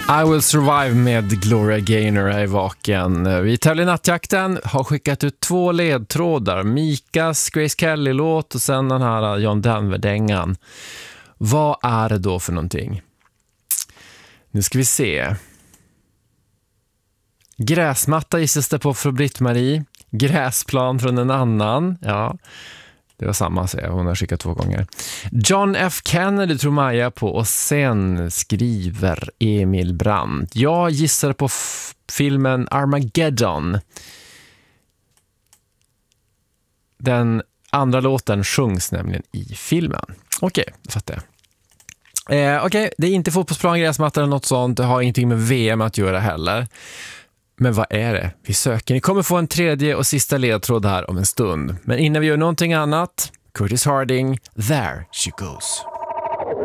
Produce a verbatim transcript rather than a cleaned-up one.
I Will Survive med Gloria Gaynor är vaken. Vi tävlar i nattjakten, har skickat ut två ledtrådar. Mikas Grace Kelly-låt och sen den här John Denver-dängan. Vad är det då för någonting? Nu ska vi se. Gräsmatta gissas det på från Britt-Marie. Gräsplan från en annan. Ja, det var samma, säger hon har skickat två gånger. John F. Kennedy tror Maja på. Och sen skriver Emil Brandt. Jag gissar på f- filmen Armageddon. Den andra låten sjungs nämligen i filmen. Okej, okay, jag fattar. Eh, Okej, okay. Det är inte fotbollsplan, gräsmatta eller något sånt. Det har ingenting med V M att göra heller. Men vad är det vi söker? Ni kommer få en tredje och sista ledtråd här om en stund. Men innan vi gör någonting annat, Curtis Harding, There She Goes.